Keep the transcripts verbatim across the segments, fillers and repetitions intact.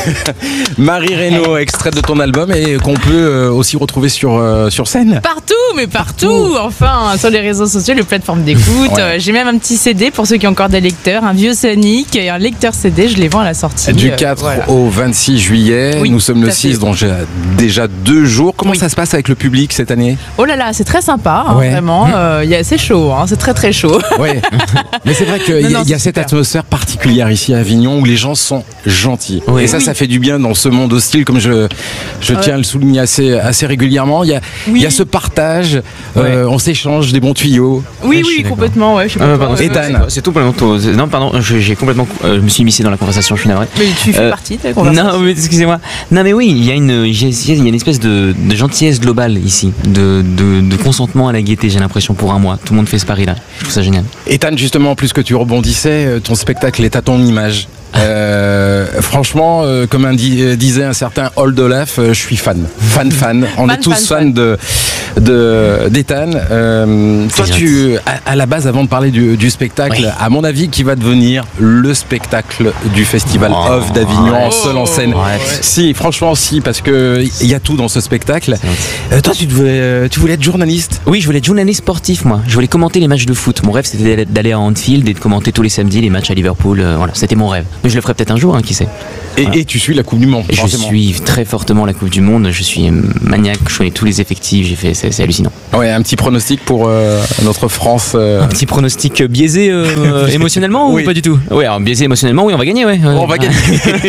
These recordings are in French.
Marie Reynaud, extrait de ton album et qu'on peut euh, aussi retrouver sur, euh, sur scène. Partout, mais partout, partout. Enfin, sur les réseaux sociaux, les plateformes d'écoute. Ouais. Euh, j'ai même un petit C D pour ceux qui ont encore des lecteurs, un vieux Sonic et un lecteur C D, je les vends à la sortie. Du quatre euh, voilà. au vingt-six juillet, oui, nous sommes le six, donc j'ai déjà deux jours. Comment oui. ça se passe avec le public cette année? Oh là là, c'est très sympa, hein, ouais. vraiment. Mmh. Euh, y a, c'est chaud, hein, c'est très très chaud. Ouais. Mais c'est vrai qu'il y, y a cette atmosphère particulière ici à Avignon où les gens sont gentils. Oui. Et ça, oui. ça fait du bien dans ce monde hostile, comme je, je tiens euh... à le souligner assez, assez régulièrement. Il y a, oui. il y a ce partage, ouais. euh, on s'échange des bons tuyaux. Oui, ouais, oui, complètement. Ouais, je sais pas ah, pardon, et Dan, c'est tout pour le moment. Non, pardon, j'ai complètement, euh, je me suis immiscé dans la conversation, je suis navré. Mais tu fais euh, partie de la conversation. Non, mais excusez-moi. Non, mais oui, il y a une, il y a une espèce de, de gentillesse globale ici, de, de, de consentement à la gaieté, j'ai l'impression, pour un mois. Tout le monde fait ce pari-là. Je trouve ça génial. Et Dan, justement, plus que tu rebondissais, ton spectacle est à ton image. Euh, franchement, euh, comme un di- disait un certain Old Olaf, euh, je suis fan, fan, fan. On fan, est tous fan, fans fan. de, de d'Ethan. Euh, toi, tu, à, à la base, avant de parler du, du spectacle, oui. à mon avis, qui va devenir le spectacle du Festival oh. Off d'Avignon, oh. seul en scène. Ouais. Si, franchement, si, parce que il y a tout dans ce spectacle. Euh, toi, tu devais, tu voulais être journaliste? Oui, je voulais être journaliste sportif, moi. Je voulais commenter les matchs de foot. Mon rêve, c'était d'aller à Anfield et de commenter tous les samedis les matchs à Liverpool. Euh, voilà, c'était mon rêve. Mais je le ferai peut-être un jour, hein, qui sait. Et, voilà. et tu suis la Coupe du Monde? Je suis très fortement la Coupe du Monde. Je suis maniaque. Je connais tous les effectifs. J'ai fait, c'est, c'est hallucinant. Ouais, un petit pronostic pour euh, notre France. Euh... Un petit pronostic biaisé euh, émotionnellement oui. ou pas du tout? Oui, alors biaisé émotionnellement, oui, on va gagner, ouais. On va gagner.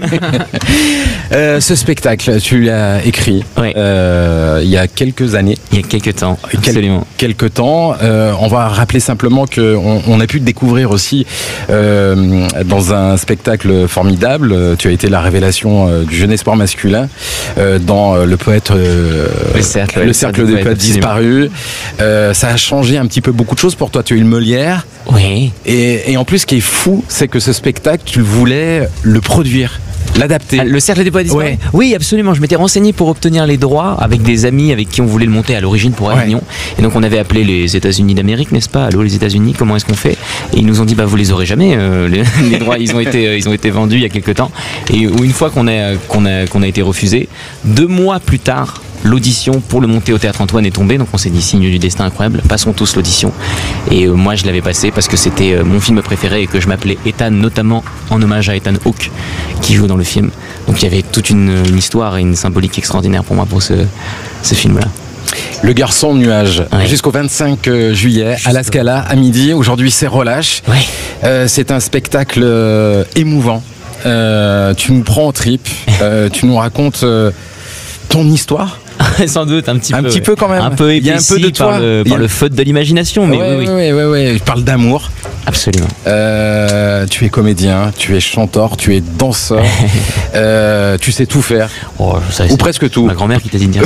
euh, ce spectacle, tu l'as écrit ouais. euh, il y a quelques années. Il y a quelques temps, absolument. Quel, quelques temps. Euh, on va rappeler simplement que on, on a pu te découvrir aussi euh, dans un spectacle formidable. Tu as été la révélation euh, du jeune espoir masculin euh, dans euh, le poète, euh, le cercle, le le cercle des poètes disparus. Euh, ça a changé un petit peu beaucoup de choses pour toi. Tu as eu le Molière. Oui. Et, et en plus, ce qui est fou, c'est que ce spectacle, tu voulais le produire. L'adapter. Ah, le cercle des poètes disparus. Ouais. Oui, absolument. Je m'étais renseigné pour obtenir les droits avec des amis avec qui on voulait le monter à l'origine pour Avignon. Ouais. Et donc on avait appelé les États-Unis d'Amérique, n'est-ce pas? Allô les États-Unis, comment est-ce qu'on fait? Et ils nous ont dit bah vous les aurez jamais. Euh, les, les droits ils ont été euh, ils ont été vendus il y a quelques temps. Et une fois qu'on a qu'on a qu'on a été refusé, deux mois plus tard. L'audition pour le monter au Théâtre Antoine est tombée, donc on s'est dit signe du destin incroyable, passons tous l'audition. Et euh, moi je l'avais passé parce que c'était euh, mon film préféré et que je m'appelais Ethan, notamment en hommage à Ethan Hawke qui joue dans le film. Donc il y avait toute une, une histoire et une symbolique extraordinaire pour moi pour ce, ce film-là. Le Garçon Nuage, ouais. jusqu'au vingt-cinq juillet Juste à la Scala à midi. Aujourd'hui c'est relâche. Ouais. Euh, c'est un spectacle euh, émouvant. Euh, tu nous prends en trip, euh, tu nous racontes euh, ton histoire. Sans doute, un petit un peu. Un petit ouais. peu quand même. Un peu épaissi, il y a un peu de toi. Par le, par a... le faute de l'imagination. Mais ouais, oui, oui. Ouais, ouais, ouais. Je parle d'amour. Absolument. Euh, tu es comédien, tu es chanteur, tu es danseur. euh, tu sais tout faire. Oh, ça, Ou presque tout. Ma grand-mère qui t'a dit de dire.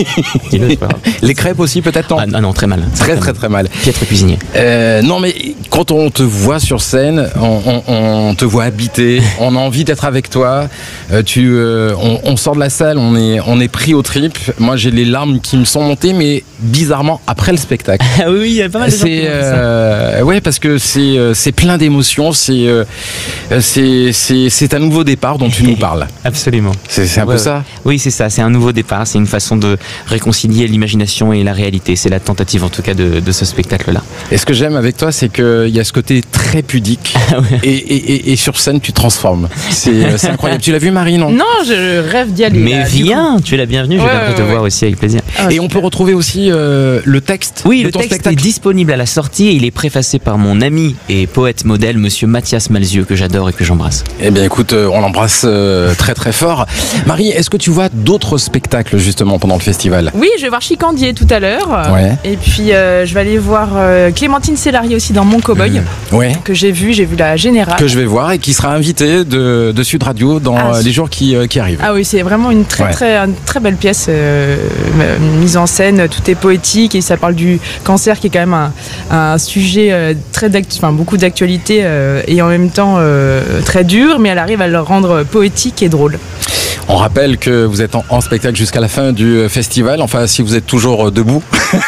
Les crêpes aussi, peut-être non. Ah non, non, très mal. Très, très, très mal. Piètre cuisinier. Euh, non, mais quand on te voit sur scène, on, on, on te voit habiter, on a envie d'être avec toi. Euh, tu, euh, on, on sort de la salle, on est, on est pris aux tripes. Moi, j'ai les larmes qui me sont montées, mais bizarrement après le spectacle. Ah oui, il y a pas mal de gens qui euh, ça. Ouais, parce que c'est, c'est plein d'émotions. C'est, euh, c'est, c'est, c'est un nouveau départ dont tu nous parles. Absolument. C'est, c'est un ouais, peu ça. Oui, c'est ça. C'est un nouveau départ. C'est une façon de réconcilier l'imagination et la réalité. C'est la tentative, en tout cas, de, de ce spectacle-là. Et ce que j'aime avec toi, c'est qu'il y a ce côté très pudique. Ah ouais. et, et, et, et sur scène, tu transformes. C'est, c'est incroyable. Tu l'as vu, Marie, non? Non, je rêve d'y aller. Mais là, viens, tu es la bienvenue. Ouais, je viendrai ouais, te ouais. voir aussi avec plaisir. Ah, et on peut retrouver aussi euh, le texte. Oui, de le ton texte spectacle. est disponible à la sortie et il est préfacé par mon ami et poète modèle, monsieur Mathias Malzieu, que j'adore et que j'embrasse. Eh bien, écoute, euh, on l'embrasse euh, très très fort. Marie, est-ce que tu vois d'autres spectacles justement pendant le festival? Oui, je vais voir Chicandier tout à l'heure. Ouais. Et puis euh, je vais aller voir euh, Clémentine Célarier aussi dans Mon Cowboy. Mmh. Ouais. Que j'ai vu, j'ai vu la Générale. Que je vais voir et qui sera invitée de, de Sud Radio dans ah, les jours qui, euh, qui arrivent. Ah oui, c'est vraiment une très ouais. très, une très belle pièce, euh, mise en scène, tout est poétique et ça parle du cancer qui est quand même un, un sujet euh, très d'actu- enfin, beaucoup d'actualité euh, et en même temps euh, très dur, mais elle arrive à le rendre poétique et drôle. On rappelle que vous êtes en, en spectacle jusqu'à la fin du festival. Enfin, si vous êtes toujours debout.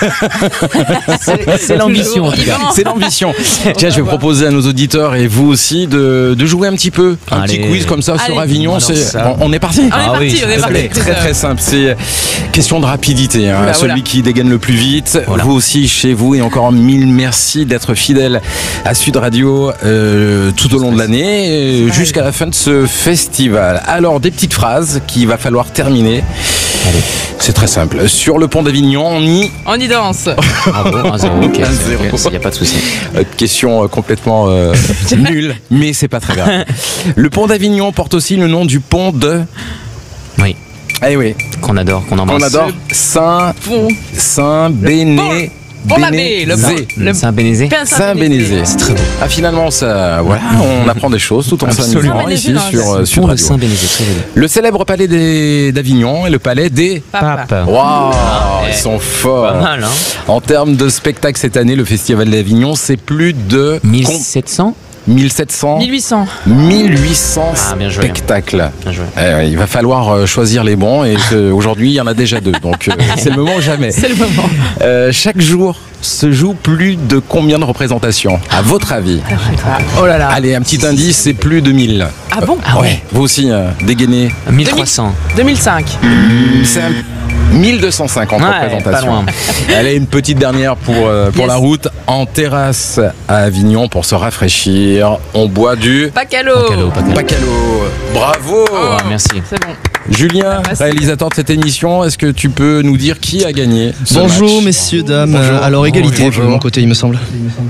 c'est, c'est l'ambition, en tout cas. C'est l'ambition. Tiens, je vais proposer à nos auditeurs et vous aussi de, de jouer un petit peu. Un Allez. petit quiz comme ça Allez. sur Avignon. Alors c'est, ça. on, on est parti. On est Ah parti, oui, on est parti. Très très simple. C'est question de rapidité. Hein. Oula, Celui oula. qui dégaine le plus vite. Voilà. Vous aussi chez vous. Et encore mille merci d'être fidèle à Sud Radio euh, tout au long de l'année euh, jusqu'à la fin de ce festival. Alors des petites phrases qu'il va falloir terminer. Allez. C'est très simple. Sur le pont d'Avignon, on y... On y danse. Bravo, un zéro, ok. Un zéro. Il n'y a pas de souci. Euh, question euh, complètement euh, nulle, mais c'est pas très grave. Le pont d'Avignon porte aussi le nom du pont de... Oui, Eh oui, qu'on adore, qu'on embrasse. on adore Saint... Pont. Saint-Béné... Pont Labbé, le Bénézé. pont. Le Saint-Bénézé. Pin Saint-Bénézé. C'est très beau. Ah finalement ça, voilà, on apprend des choses tout en Absolument. s'amusant ici Saint-Bénézé, sur euh, Pont Sud de Radio. Saint-Bénézé, très joli. Le célèbre palais des- d'Avignon et le palais des... Papa. Pape. Waouh, Ah, ils eh. sont Pas forts. mal, hein. En termes de spectacle cette année, le Festival d'Avignon, c'est plus de mille sept cents mille sept cents, mille huit cents. mille huit cents Ah, bien joué. spectacles. Bien joué. Eh ouais, il va falloir euh, choisir les bons et euh, aujourd'hui il y en a déjà deux, donc euh, c'est le moment ou jamais. C'est le moment. Euh, chaque jour se joue plus de combien de représentations, à votre avis? Oh là là. Allez, un petit indice, c'est plus de mille. Ah bon? Ah ouais. Vous aussi, euh, dégainez. mille trois cents. deux mille cinq. C'est un mille deux cent cinquante Ouais, représentations. pas loin. Allez, une petite dernière pour, euh, pour Yes. la route. En terrasse à Avignon pour se rafraîchir. On boit du Pacalo. Pacalo, Pacalo. Bacalo. Bravo. Oh. Merci. C'est bon. Julien, Merci. réalisateur de cette émission, est-ce que tu peux nous dire qui a gagné ce Bonjour match? messieurs, dames. Bonjour. Alors égalité Bonjour. de mon côté il me semble.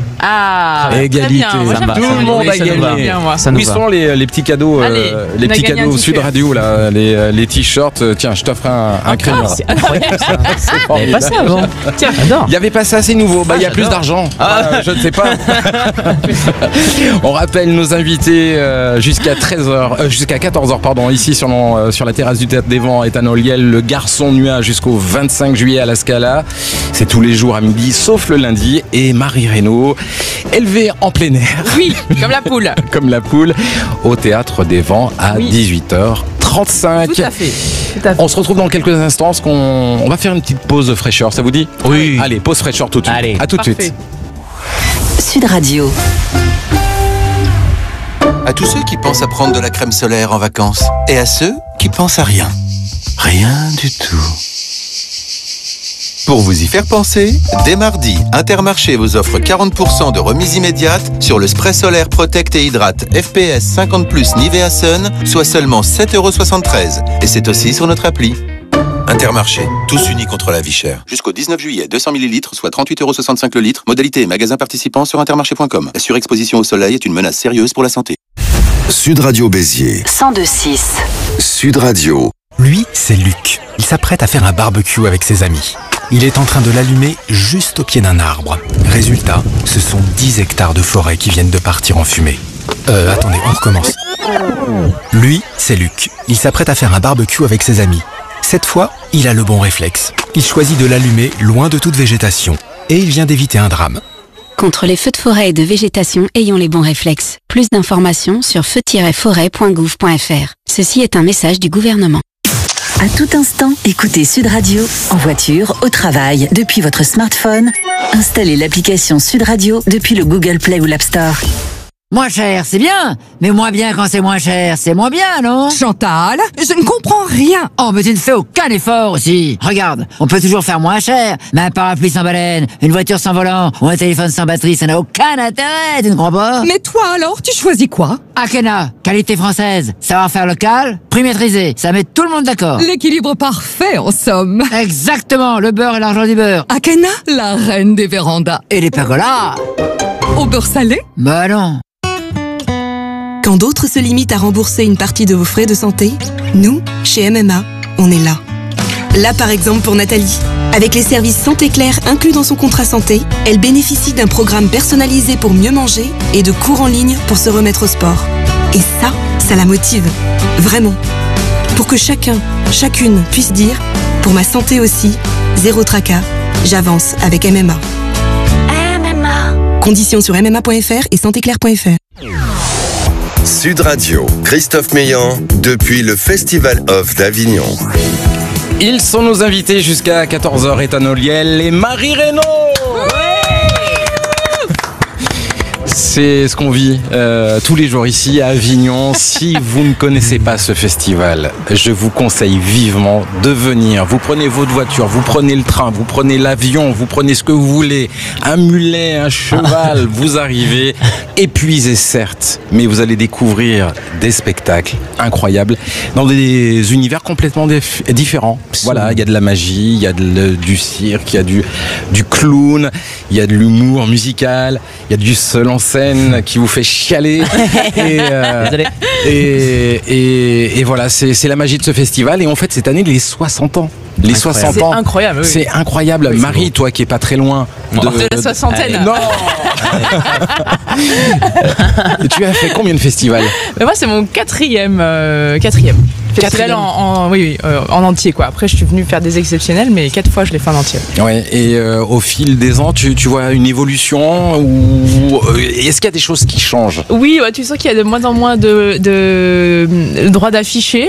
Ah. Égalité. Très bien. Moi, Ça j'aime me va, bien. ça me va. Tout le monde a Ça nous va. gagné. Bien, moi. Ça Où nous va. sont les, les petits cadeaux, euh, Allez, les on a petits gagné un cadeaux Sud t-shirt. Radio, là, les, les t-shirts. Tiens, je t'offre un, un crayon. c'est incroyable. C'est Il n'y avait pas formidable. ça avant. Tiens. J'adore. Il n'y avait pas ça, c'est nouveau. Bah, il y a Ah, plus j'adore. d'argent. Ah, je ne sais pas. On rappelle nos invités euh, jusqu'à treize heures, euh, jusqu'à quatorze heures, pardon, ici sur, l'en- euh, sur la terrasse du Théâtre des Vents, Éthanoliel, le Garçon Nuage jusqu'au vingt-cinq juillet à la Scala. C'est tous les jours à midi, sauf le lundi. Et Marie Reynaud, élevée en plein air, Oui, comme la poule. comme la poule, au Théâtre des Vents à Oui. dix-huit heures trente-cinq. Tout à fait. Tout à fait. On se retrouve dans quelques instants, parce qu'on on va faire une petite pause de fraîcheur, ça vous dit? Oui. Allez, pause fraîcheur tout de suite. Allez. À tout de Parfait. suite. Sud Radio. À tous ceux qui pensent à prendre de la crème solaire en vacances et à ceux qui pensent à rien. Rien du tout. Pour vous y faire penser, dès mardi, Intermarché vous offre quarante pour cent de remise immédiate sur le spray solaire Protect et Hydrate F P S cinquante plus Nivea Sun, soit seulement sept euros soixante-treize. Et c'est aussi sur notre appli. Intermarché, tous unis contre la vie chère. Jusqu'au dix-neuf juillet, deux cents millilitres, soit trente-huit euros soixante-cinq le litre. Modalité et magasin participant sur intermarché point com. La surexposition au soleil est une menace sérieuse pour la santé. Sud Radio Béziers. cent deux six. Sud Radio. Lui, c'est Luc. Il s'apprête à faire un barbecue avec ses amis. Il est en train de l'allumer juste au pied d'un arbre. Résultat, ce sont dix hectares de forêt qui viennent de partir en fumée. Euh, attendez, on recommence. Lui, c'est Luc. Il s'apprête à faire un barbecue avec ses amis. Cette fois, il a le bon réflexe. Il choisit de l'allumer loin de toute végétation. Et il vient d'éviter un drame. Contre les feux de forêt et de végétation, ayons les bons réflexes. Plus d'informations sur feu tiret forêt point gouv point f r. Ceci est un message du gouvernement. À tout instant, écoutez Sud Radio, en voiture, au travail, depuis votre smartphone. Installez l'application Sud Radio depuis le Google Play ou l'App Store. Moins cher, c'est bien. Mais moins bien quand c'est moins cher, c'est moins bien, non? Chantal, je ne comprends rien. Oh, mais tu ne fais aucun effort aussi. Regarde, on peut toujours faire moins cher. Mais un parapluie sans baleine, une voiture sans volant ou un téléphone sans batterie, ça n'a aucun intérêt, tu ne crois pas? Mais toi alors, tu choisis quoi? Akena, qualité française, savoir-faire local, prix maîtrisé, ça met tout le monde d'accord. L'équilibre parfait, en somme. Exactement, le beurre et l'argent du beurre. Akena, la reine des vérandas. Et les pergolas. Au beurre salé? Bah non. Quand d'autres se limitent à rembourser une partie de vos frais de santé, nous, chez M M A, on est là. Là, par exemple, pour Nathalie. Avec les services Santé Claire inclus dans son contrat santé, elle bénéficie d'un programme personnalisé pour mieux manger et de cours en ligne pour se remettre au sport. Et ça, ça la motive. Vraiment. Pour que chacun, chacune puisse dire « Pour ma santé aussi, zéro tracas, j'avance avec M M A ». M M A. Conditions sur m m a point f r et santé claire point f r. Sud Radio, Christophe Meillan, depuis le Festival Off d'Avignon. Ils sont nos invités jusqu'à quatorze heures, Ethan Oliel et Marie Reynaud. C'est ce qu'on vit euh, tous les jours ici à Avignon. Si vous ne connaissez pas ce festival, je vous conseille vivement de venir. Vous prenez votre voiture, vous prenez le train, vous prenez l'avion, vous prenez ce que vous voulez, un mulet, un cheval, vous arrivez épuisé certes, mais vous allez découvrir des spectacles incroyables dans des univers complètement dif- différents. Voilà, il y a de la magie, il y a de, du cirque, il y a du, du clown, il y a de l'humour musical, il y a du seul en scène qui vous fait chialer et, euh, et, et, et voilà, c'est, c'est la magie de ce festival. Et on fête cette année les soixante ans. Les incroyable. soixante ans. C'est incroyable. Oui. C'est incroyable. Oui, Marie, c'est toi qui es pas très loin de, de la soixantaine. Euh, non. Tu as fait combien de festivals? Mais moi, c'est mon quatrième. Euh, quatrième. Festival en, en, oui, oui, euh, en entier quoi. Après je suis venue faire des exceptionnels, mais quatre fois je l'ai fait en entier. Ouais. Et euh, au fil des ans, tu, tu vois une évolution ou euh, est-ce qu'il y a des choses qui changent? Oui, ouais, tu sens qu'il y a de moins en moins de, de droit d'afficher.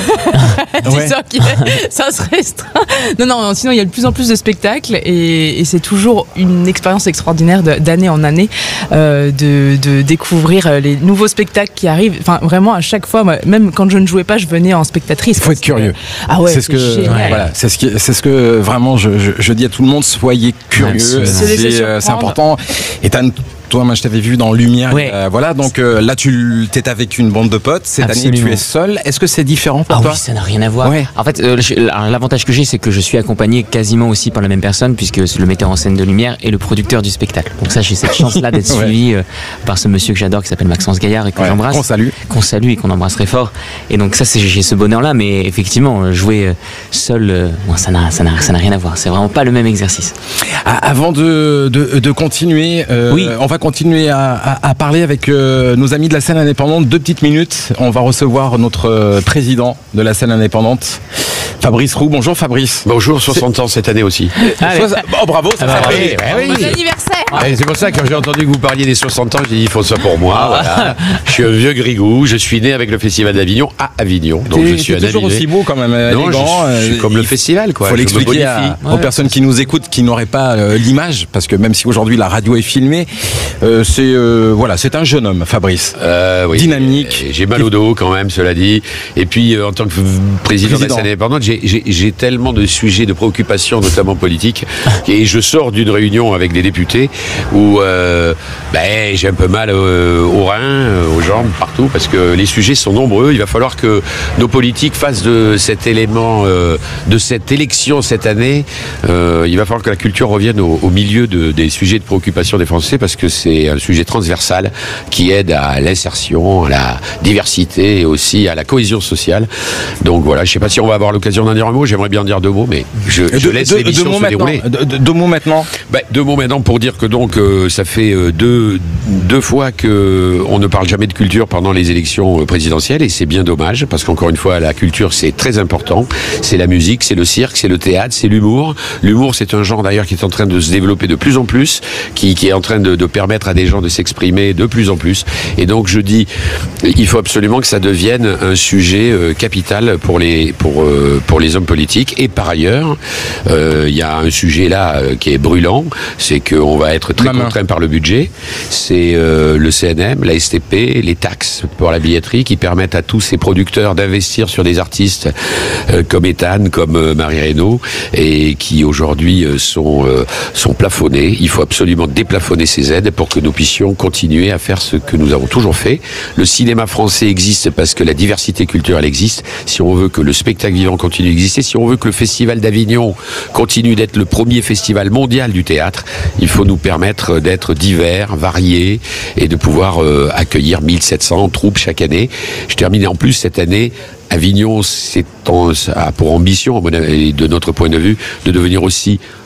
Tu ouais. sens qu'il y a, ça se restreint. Non, non, sinon il y a de plus en plus de spectacles et, et c'est toujours une expérience extraordinaire de, d'année en année euh, de, de découvrir les nouveaux spectacles qui arrivent. Enfin, vraiment à chaque fois, moi, même quand je ne jouais pas, je venais en spectatrice. Il faut être curieux. Ah ouais, c'est ce que ouais, voilà, c'est ce qui, c'est ce que vraiment je, je, je dis à tout le monde, soyez curieux. C'est, c'est, euh, c'est important. Et t'as toi, moi, je t'avais vu dans Lumière. Ouais. Euh, voilà, donc euh, là, tu t'es avec une bande de potes. Cette Absolument. année, tu es seul. Est-ce que c'est différent pour ah toi? Oui, ça n'a rien à voir. Ouais. En fait, euh, l'avantage que j'ai, c'est que je suis accompagné quasiment aussi par la même personne, puisque c'est le metteur en scène de Lumière et le producteur du spectacle. Donc ça, j'ai cette chance-là d'être ouais. suivi euh, par ce monsieur que j'adore, qui s'appelle Maxence Gaillard et que ouais. j'embrasse. Qu'on salue. Qu'on salue et qu'on embrasse très fort. Et donc ça, c'est, j'ai ce bonheur-là, mais effectivement, jouer seul, euh, bon, ça n'a, ça n'a, ça n'a rien à voir. C'est vraiment pas le même exercice. Ah, avant de, de, de continuer, euh, oui. on va continuer à À, à parler avec euh, nos amis de la scène indépendante. Deux petites minutes. On va recevoir notre euh, président de la scène indépendante, Fabrice Roux. Bonjour Fabrice. Bonjour, soixante c'est... ans cette année aussi. Allez. Oh bravo, ça ah, fait bah, oui, oui. Bon anniversaire. Ouais, c'est pour ça que quand j'ai entendu que vous parliez des soixante ans, j'ai dit il faut ça pour moi. Ah. Voilà. Je suis un vieux grigou, je suis né avec le Festival d'Avignon à Avignon. Donc t'es, je suis t'es toujours aussi beau quand même, non, élégant. Je, je suis comme le festival quoi. Il faut l'expliquer à, ouais, aux personnes qui nous écoutent, qui n'auraient pas euh, l'image, parce que même si aujourd'hui la radio est filmée, euh, c'est euh, voilà, c'est un jeune homme, Fabrice. Euh, oui, dynamique. J'ai mal au dos quand même, cela dit. Et puis, euh, en tant que président, président. de la scène indépendante, j'ai, j'ai, j'ai tellement de sujets de préoccupation, notamment politiques, et je sors d'une réunion avec des députés où euh, ben, j'ai un peu mal euh, aux reins, aux jambes, partout, parce que les sujets sont nombreux. Il va falloir que nos politiques fassent de cet élément, euh, de cette élection cette année, euh, il va falloir que la culture revienne au, au milieu de, des sujets de préoccupation des Français, parce que c'est un sujet transversal qui aide à l'insertion, à la diversité et aussi à la cohésion sociale. Donc voilà, je ne sais pas si on va avoir l'occasion d'en dire un mot, j'aimerais bien en dire deux mots, mais je, je de, laisse de, l'émission de se dérouler. De, de, deux mots maintenant ben, Deux mots maintenant pour dire que donc euh, ça fait euh, deux, deux fois qu'on ne parle jamais de culture pendant les élections présidentielles et c'est bien dommage parce qu'encore une fois la culture c'est très important, c'est la musique, c'est le cirque, c'est le théâtre, c'est l'humour. L'humour c'est un genre d'ailleurs qui est en train de se développer de plus en plus, qui, qui est en train de, de permettre à des gens de s'exprimer de plus en plus et donc je dis il faut absolument que ça devienne un sujet euh, capital pour les, pour, euh, pour les hommes politiques et par ailleurs il euh, y a un sujet là euh, qui est brûlant, c'est qu'on va être très Maman. contraint par le budget, c'est euh, le C N M, la S T P, les taxes pour la billetterie qui permettent à tous ces producteurs d'investir sur des artistes euh, comme Ethan, comme euh, Marie Reynaud et qui aujourd'hui euh, sont, euh, sont plafonnés. Il faut absolument déplafonner ces aides pour que nous puissions continuer à faire ce que nous avons toujours fait. Le cinéma français existe parce que la diversité culturelle existe. Si on veut que le spectacle vivant continue d'exister, si on veut que le Festival d'Avignon continue d'être le premier festival mondial du théâtre, il faut nous permettre d'être divers, variés et de pouvoir euh, accueillir mille sept cents troupes chaque année. Je termine en plus cette année. Avignon, c'est en, a pour ambition, de notre point de vue, de devenir aussi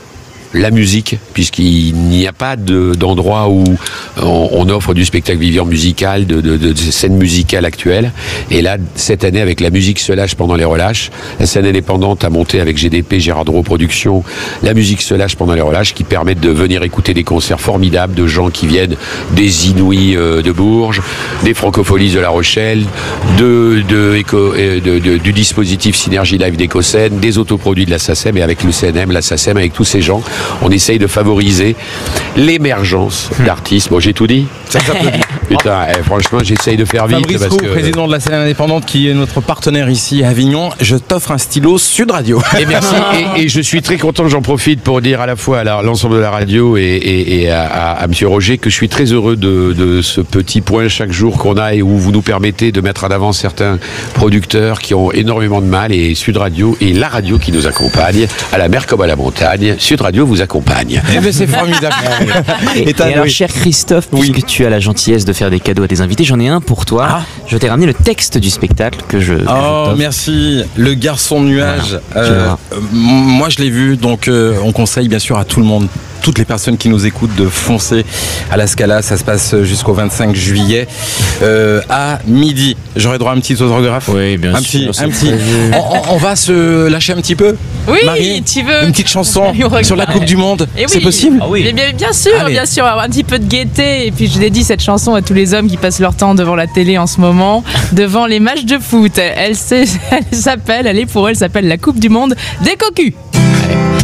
la musique, puisqu'il n'y a pas de, d'endroit où on, on offre du spectacle vivant musical, de, de, de, de scène musicale actuelle. Et là, cette année, avec La musique se lâche pendant les relâches, la scène indépendante a monté avec G D P, Gérard Drouot Productions, La musique se lâche pendant les relâches, qui permettent de venir écouter des concerts formidables de gens qui viennent des Inouïs euh, de Bourges, des Francopholies de La Rochelle, de, de, éco, de, de, de, du dispositif Synergie Live d'Écosène, des autoproduits de la SACEM, et avec le C N M, la SACEM, avec tous ces gens, on essaye de favoriser l'émergence d'artistes. Bon, j'ai tout dit. Ça s'applaudit. Putain, eh, franchement, j'essaye de faire vite. Fabrice parce Roux, que... président de la scène indépendante, qui est notre partenaire ici à Avignon. Je t'offre un stylo Sud Radio. Et merci. et, et je suis très content, j'en profite pour dire à la fois à l'ensemble de la radio et, et, et à, à, à Monsieur Roger que je suis très heureux de, de ce petit point chaque jour qu'on a et où vous nous permettez de mettre en avant certains producteurs qui ont énormément de mal, et Sud Radio est la radio qui nous accompagne, à la mer comme à la montagne. Sud Radio vous accompagne. Eh bien, c'est formidable. Et, et alors, cher Christophe, puisque oui. tu as la gentillesse de faire des cadeaux à tes invités, j'en ai un pour toi. Ah. Je t'ai ramené le texte du spectacle que je. Oh, je merci. Le garçon nuage. Voilà. Euh, euh, moi, je l'ai vu, donc euh, on conseille bien sûr à tout le monde, toutes les personnes qui nous écoutent, de foncer à la Scala. Ça se passe jusqu'au vingt-cinq juillet euh, à midi. J'aurais droit à un petit autographe. Oui, bien un sûr. Petit, un petit. on, on va se lâcher un petit peu. Oui, Marie, tu veux. Une petite chanson sur la Coupe du Monde. Oui. C'est possible? Ah oui. bien, bien sûr, Allez. bien sûr. Un petit peu de gaieté. Et puis je dédie cette chanson à tous les hommes qui passent leur temps devant la télé en ce moment, devant les matchs de foot. Elle, elle s'appelle, elle est pour elle, s'appelle la Coupe du Monde des cocus.